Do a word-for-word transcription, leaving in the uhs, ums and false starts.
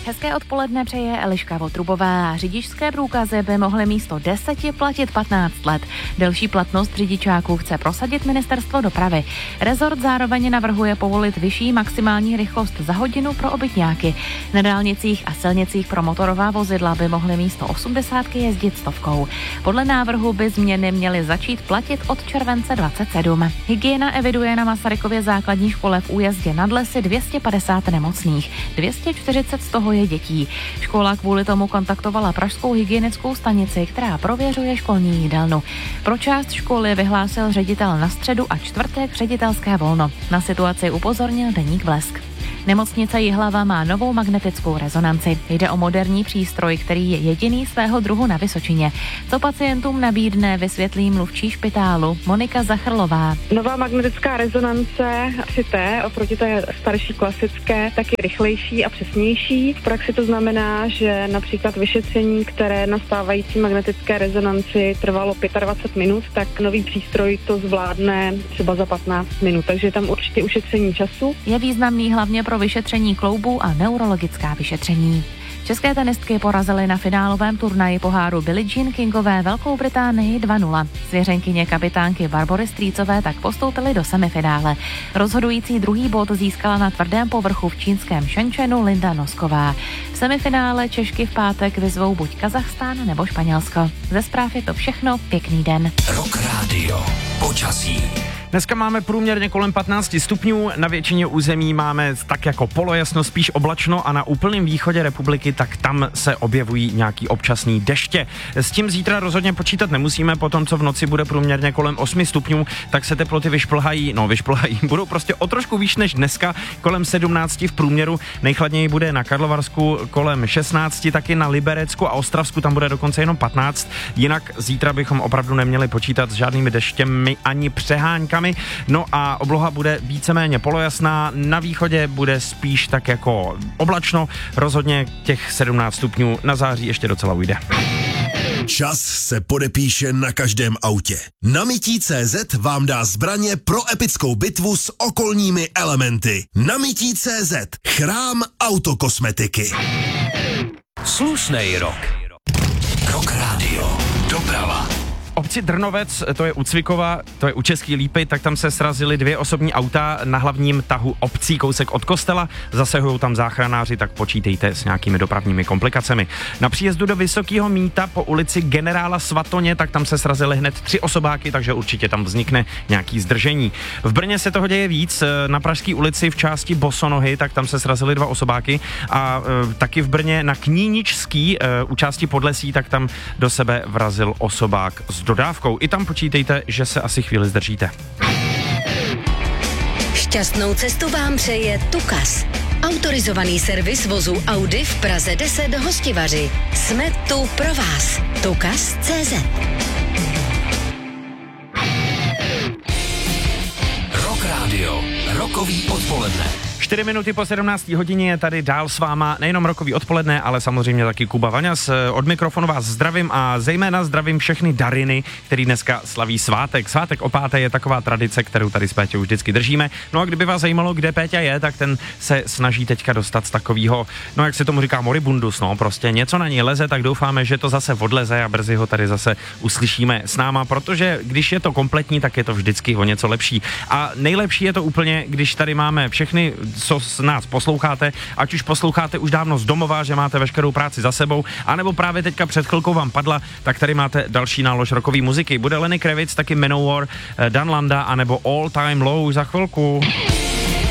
Hezké odpoledne přeje Eliška Votrubová. Řidičské průkazy by mohly místo deseti platit patnáct let. Delší platnost řidičáků chce prosadit Ministerstvo dopravy. Rezort zároveň navrhuje povolit vyšší maximální rychlost za hodinu pro obytňáky. Na dálnicích a silnicích pro motorová vozidla by mohly místo osmdesátky jezdit stovkou. Podle návrhu by změny měly začít platit od července dvacet sedm. Hygiena eviduje na Masarykově základní škole v Újezdě nad Lesy dvě stě padesát nemocných. dvě stě čtyřicet z toho je dětí. Škola kvůli tomu kontaktovala pražskou hygienickou stanici, která prověřuje školní jídelnu. Pro část školy vyhlásil ředitel na středu a čtvrtek ředitelské volno. Na situaci upozornil deník Blesk. Nemocnice Jihlava má novou magnetickou rezonanci. Jde o moderní přístroj, který je jediný svého druhu na Vysočině. Co pacientům nabídne, vysvětlí mluvčí špitálu Monika Zachrlová. Nová magnetická rezonance tři té oproti té starší klasické, tak je rychlejší a přesnější. V praxi to znamená, že například vyšetření, které na stávající magnetické rezonanci trvalo dvacet pět minut, tak nový přístroj to zvládne třeba za patnáct minut. Takže je tam určitě ušetření času. Je významný hlavně pro vyšetření kloubů a neurologická vyšetření. České tenistky porazily na finálovém turnaji poháru Billie Jean Kingové Velkou Británii dva nula. Svěřenkyně kapitánky Barbory Strýcové tak postoupily do semifinále. Rozhodující druhý bod získala na tvrdém povrchu v čínském Shenzhenu Linda Nosková. V semifinále Češky v pátek vyzvou buď Kazachstán nebo Španělsko. Ze zpráv je to všechno, pěkný den. Rock Radio. Počasí. Dneska máme průměrně kolem patnáct stupňů, na většině území máme tak jako polojasno, spíš oblačno a na úplném východě republiky, tak tam se objevují nějaký občasný deště. S tím zítra rozhodně počítat nemusíme, potom co v noci bude průměrně kolem osm stupňů, tak se teploty vyšplhají, no vyšplhají, budou prostě o trošku výš než dneska, kolem sedmnáct v průměru, nejchladněji bude na Karlovarsku kolem šestnáct, taky na Liberecku a Ostravsku, tam bude dokonce jenom patnáct, jinak zítra bychom opravdu neměli počítat s žádnými deštěmi ani přeháňkami. No a obloha bude víceméně polojasná, na východě bude spíš tak jako oblačno, rozhodně těch sedmnáct stupňů na září ještě docela ujde. Čas se podepíše na každém autě. Namití tečka cé zet vám dá zbraně pro epickou bitvu s okolními elementy. Namití tečka cé zet. Chrám autokosmetiky. Slušnej rok. Rock Radio. Doprava. Obci Drnovec, to je u Cvikova, to je u Český Lípy, tak tam se srazily dvě osobní auta na hlavním tahu obcí, kousek od kostela, zasahujou tam záchranáři, tak počítejte s nějakými dopravními komplikacemi. Na příjezdu do Vysokého Mýta po ulici Generála Svatoně, tak tam se srazily hned tři osobáky, takže určitě tam vznikne nějaký zdržení. V Brně se toho děje víc, na Pražské ulici v části Bosonohy, tak tam se srazily dva osobáky a e, taky v Brně na Kníničský e, u části Podlesí, tak tam do sebe vrazil osobák s dodávkou. I tam počítejte, že se asi chvíli zdržíte. Šťastnou cestu vám přeje Tukas. Autorizovaný servis vozu Audi v Praze deset Hostivaři. Jsme tu pro vás. Tukas tečka cé zet. Rock Radio. Rokový odpoledne. čtyři minuty po sedmnácté hodině je tady dál s váma nejenom rokový odpoledne, ale samozřejmě taky Kuba Vaňas. Od mikrofonu vás zdravím a zejména zdravím všechny dariny, který dneska slaví svátek. Svátek o páté je taková tradice, kterou tady s Péťou vždycky držíme. No a kdyby vás zajímalo, kde Péťa je, tak ten se snaží teďka dostat z takového, no jak se tomu říká, moribundus, no prostě něco na něj leze, tak doufáme, že to zase odleze a brzy ho tady zase uslyšíme s náma, protože když je to kompletní, tak je to vždycky o něco lepší. A nejlepší je to úplně, když tady máme všechny, co s nás posloucháte, ať už posloucháte už dávno z domova, že máte veškerou práci za sebou, anebo právě teďka před chvilkou vám padla, tak tady máte další nálož rockové muziky. Bude Lenny Kravitz, taky Manowar, Dan Landa, anebo All Time Low za chvilku.